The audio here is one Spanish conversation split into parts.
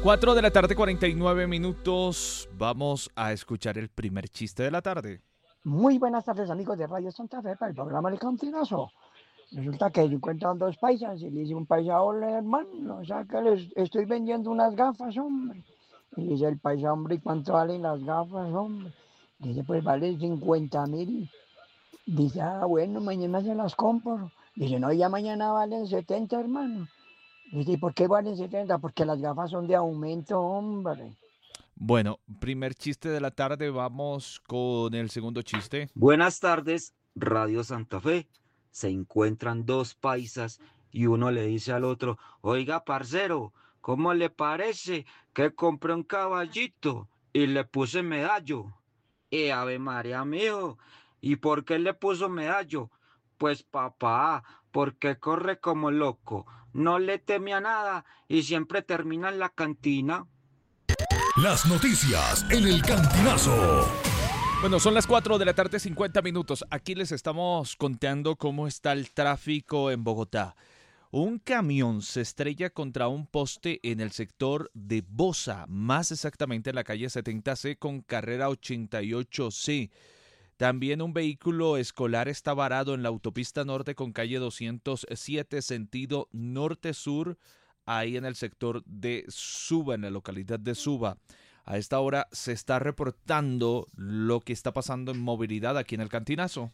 4 de la tarde, 49 minutos. Vamos a escuchar el primer chiste de la tarde. Muy buenas tardes, amigos de Radio Santa Fe, para el programa El Cantinazo. Resulta que encuentran dos paisas y le dice un paisa: hola, hermano, o sea que les estoy vendiendo unas gafas, hombre. Y dice el paisa: hombre, ¿y cuánto valen las gafas, hombre? Dice: pues vale 50.000. Dice: ah, bueno, mañana se las compro. Dice: no, ya mañana valen 70, hermano. Dice: ¿y por qué valen 70? Porque las gafas son de aumento, hombre. Bueno, primer chiste de la tarde. Vamos con el segundo chiste. Buenas tardes, Radio Santa Fe. Se encuentran dos paisas y uno le dice al otro: oiga, parcero, ¿cómo le parece que compré un caballito y le puse medallo? Ave María mío, ¿y por qué le puso medallo? Pues papá, porque corre como loco, no le teme a nada y siempre termina en la cantina. Las noticias en el Cantinazo. Bueno, son las 4 de la tarde, 50 minutos. Aquí les estamos contando cómo está el tráfico en Bogotá. Un camión se estrella contra un poste en el sector de Bosa, más exactamente en la calle 70C con carrera 88C. También un vehículo escolar está varado en la autopista norte con calle 207, sentido norte-sur, ahí en el sector de Suba, en la localidad de Suba. A esta hora se está reportando lo que está pasando en movilidad aquí en el Cantinazo.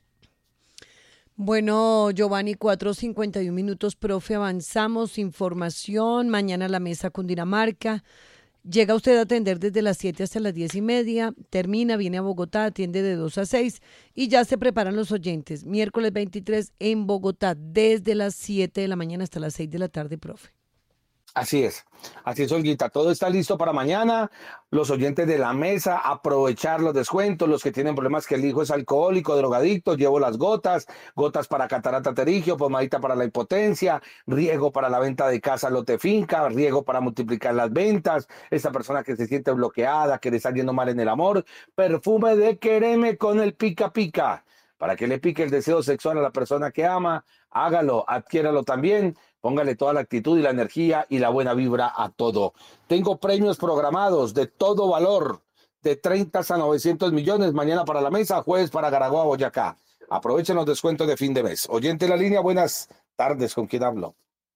Bueno, Giovanni, 4:51 minutos, profe, avanzamos, información, mañana la mesa Cundinamarca. Llega usted a atender desde las 7 hasta las 10:30, termina, viene a Bogotá, atiende de 2 a 6 y ya se preparan los oyentes. Miércoles 23 en Bogotá, desde las 7 de la mañana hasta las 6 de la tarde, profe. Así es, Olguita, todo está listo para mañana. Los oyentes de la mesa, aprovechar los descuentos, los que tienen problemas que el hijo es alcohólico, drogadicto, llevo las gotas para catarata pterigio, pomadita para la impotencia, riego para la venta de casa, lote finca, riego para multiplicar las ventas, esa persona que se siente bloqueada, que le está yendo mal en el amor, perfume de quereme con el pica pica, para que le pique el deseo sexual a la persona que ama, hágalo, adquiéralo también. Póngale toda la actitud y la energía y la buena vibra a todo. Tengo premios programados de todo valor, de 30 a 900 millones, mañana para la mesa, jueves para Garagoa, Boyacá. Aprovechen los descuentos de fin de mes. Oyente en la línea, buenas tardes, ¿con quién hablo?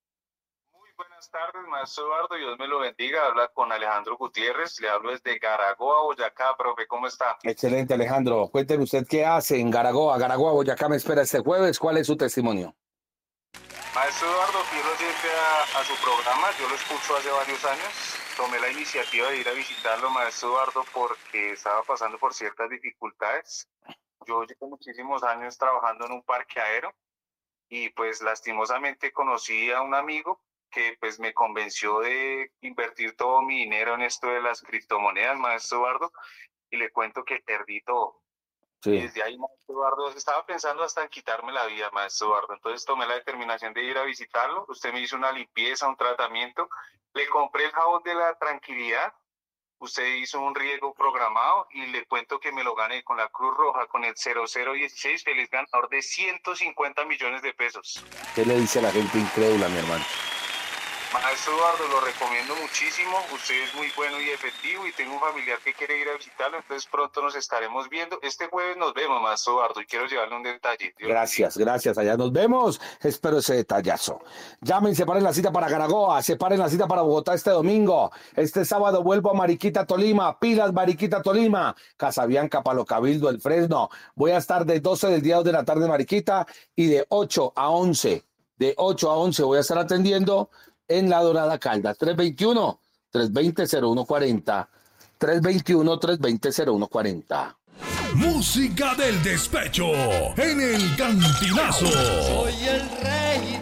Muy buenas tardes, maestro Eduardo, Dios me lo bendiga. Habla con Alejandro Gutiérrez, le hablo desde Garagoa, Boyacá, profe, ¿cómo está? Excelente, Alejandro. Cuénteme usted qué hace en Garagoa. Garagoa, Boyacá me espera este jueves. ¿Cuál es su testimonio? Maestro Eduardo, fiel oyente a su programa, yo lo escucho hace varios años. Tomé la iniciativa de ir a visitarlo, maestro Eduardo, porque estaba pasando por ciertas dificultades. Yo llevo muchísimos años trabajando en un parqueadero y pues lastimosamente conocí a un amigo que pues me convenció de invertir todo mi dinero en esto de las criptomonedas, maestro Eduardo, y le cuento que perdí todo. Sí. Y desde ahí, maestro Eduardo, estaba pensando hasta en quitarme la vida, maestro Eduardo. Entonces tomé la determinación de ir a visitarlo. Usted me hizo una limpieza, un tratamiento. Le compré el jabón de la tranquilidad. Usted hizo un riego programado y le cuento que me lo gané con la Cruz Roja, con el 0016, feliz ganador de 150 millones de pesos. ¿Qué le dice a la gente incrédula, mi hermano? Maestro Eduardo, lo recomiendo muchísimo, usted es muy bueno y efectivo y tengo un familiar que quiere ir a visitarlo, entonces pronto nos estaremos viendo. Este jueves nos vemos, maestro Eduardo, y quiero llevarle un detalle. Gracias, allá nos vemos, espero ese detallazo. Llamen, separen la cita para Garagoa, separen la cita para Bogotá este domingo. Este sábado vuelvo a Mariquita, Tolima, pilas Mariquita, Tolima, Casabianca, Palo Cabildo, El Fresno. Voy a estar de 12 del día 2 de la tarde en Mariquita y de 8 a 11 voy a estar atendiendo en La Dorada Caldas, 321-320-0140, 321-320-0140. Música del despecho en el Cantinazo. Soy el rey